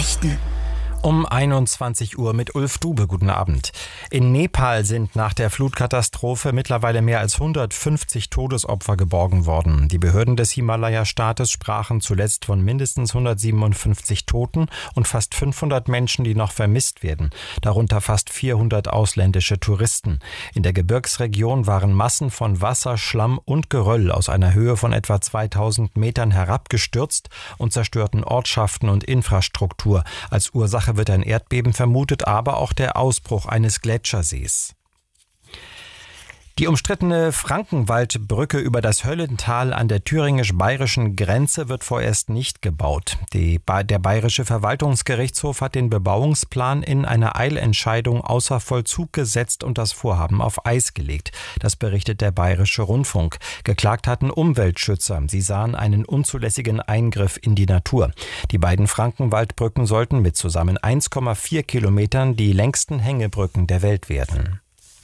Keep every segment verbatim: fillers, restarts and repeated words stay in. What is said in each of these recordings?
Nachrichten. Um einundzwanzig Uhr mit Ulf Dube. Guten Abend. In Nepal sind nach der Flutkatastrophe mittlerweile mehr als hundertfünfzig Todesopfer geborgen worden. Die Behörden des Himalaya-Staates sprachen zuletzt von mindestens hundertsiebenundfünfzig Toten und fast fünfhundert Menschen, die noch vermisst werden. Darunter fast vierhundert ausländische Touristen. In der Gebirgsregion waren Massen von Wasser, Schlamm und Geröll aus einer Höhe von etwa zweitausend Metern herabgestürzt und zerstörten Ortschaften und Infrastruktur. Als Ursache wird ein Erdbeben vermutet, aber auch der Ausbruch eines Gletschersees. Die umstrittene Frankenwaldbrücke über das Höllental an der thüringisch-bayerischen Grenze wird vorerst nicht gebaut. Die, der bayerische Verwaltungsgerichtshof hat den Bebauungsplan in einer Eilentscheidung außer Vollzug gesetzt und das Vorhaben auf Eis gelegt. Das berichtet der Bayerische Rundfunk. Geklagt hatten Umweltschützer. Sie sahen einen unzulässigen Eingriff in die Natur. Die beiden Frankenwaldbrücken sollten mit zusammen eins Komma vier Kilometern die längsten Hängebrücken der Welt werden.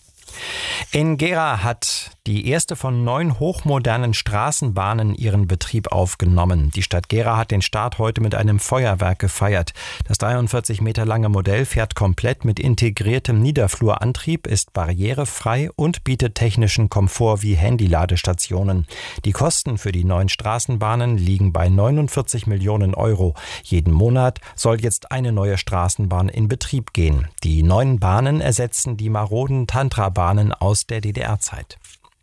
In Gera hat die erste von neun hochmodernen Straßenbahnen ihren Betrieb aufgenommen. Die Stadt Gera hat den Start heute mit einem Feuerwerk gefeiert. Das dreiundvierzig Meter lange Modell fährt komplett mit integriertem Niederflurantrieb, ist barrierefrei und bietet technischen Komfort wie Handyladestationen. Die Kosten für die neuen Straßenbahnen liegen bei neunundvierzig Millionen Euro. Jeden Monat soll jetzt eine neue Straßenbahn in Betrieb gehen. Die neuen Bahnen ersetzen die maroden Tantra-Bahnen aus der D D R-Zeit.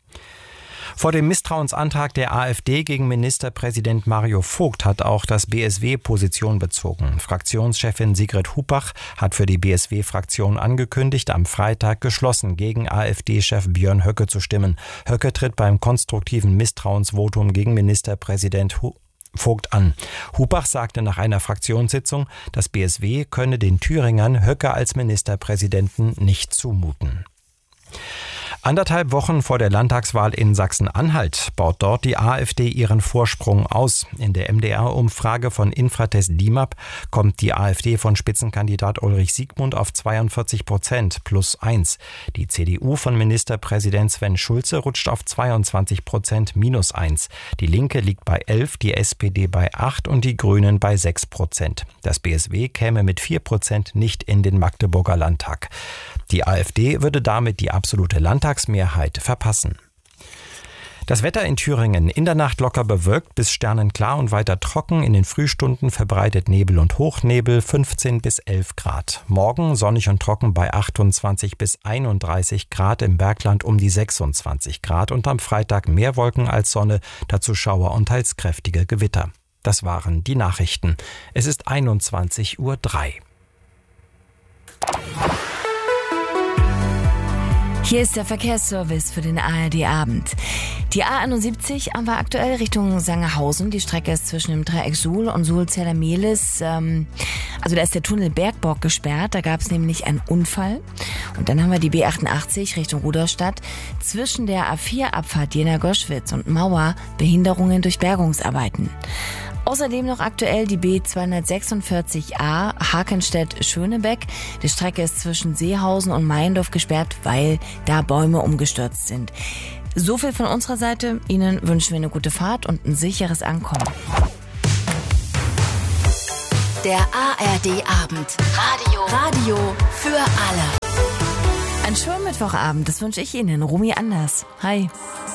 Vor dem Misstrauensantrag der AfD gegen Ministerpräsident Mario Vogt hat auch das B S W Position bezogen. Fraktionschefin Sigrid Hupach hat für die B S W-Fraktion angekündigt, am Freitag geschlossen gegen AfD-Chef Björn Höcke zu stimmen. Höcke tritt beim konstruktiven Misstrauensvotum gegen Ministerpräsident Hu- Vogt an. Hupach sagte nach einer Fraktionssitzung, das B S W könne den Thüringern Höcke als Ministerpräsidenten nicht zumuten. Anderthalb Wochen vor der Landtagswahl in Sachsen-Anhalt baut dort die AfD ihren Vorsprung aus. In der M D R-Umfrage von Infratest DIMAP kommt die AfD von Spitzenkandidat Ulrich Siegmund auf zweiundvierzig Prozent plus eins. Die C D U von Ministerpräsident Sven Schulze rutscht auf zweiundzwanzig Prozent minus eins. Die Linke liegt bei elf, die S P D bei acht und die Grünen bei sechs Prozent. Das B S W käme mit vier Prozent nicht in den Magdeburger Landtag. Die AfD würde damit die absolute Landtagsmehrheit verpassen. Das Wetter in Thüringen: in der Nacht locker bewölkt bis sternenklar und weiter trocken, in den Frühstunden verbreitet Nebel und Hochnebel, fünfzehn bis elf Grad. Morgen sonnig und trocken bei achtundzwanzig bis einunddreißig Grad, im Bergland um die sechsundzwanzig Grad und am Freitag mehr Wolken als Sonne, dazu Schauer und teils kräftige Gewitter. Das waren die Nachrichten. Es ist einundzwanzig Uhr drei. Hier ist der Verkehrsservice für den A R D-Abend. Die A einundsiebzig war aktuell Richtung Sangerhausen. Die Strecke ist zwischen dem Dreieck Suhl und Suhl-Zella-Mehlis. Ähm, also da ist der Tunnel Bergborg gesperrt. Da gab es nämlich einen Unfall. Und dann haben wir die B achtundachtzig Richtung Rudolstadt. Zwischen der A vier Abfahrt Jena-Goschwitz und Mauer Behinderungen durch Bergungsarbeiten. Außerdem noch aktuell die B zweihundertsechsundvierzig A Hakenstedt-Schönebeck. Die Strecke ist zwischen Seehausen und Meiendorf gesperrt, weil da Bäume umgestürzt sind. So viel von unserer Seite. Ihnen wünschen wir eine gute Fahrt und ein sicheres Ankommen. Der A R D-Abend. Radio. Radio für alle. Ein schönen Mittwochabend, das wünsche ich Ihnen. Romy Anders. Hi.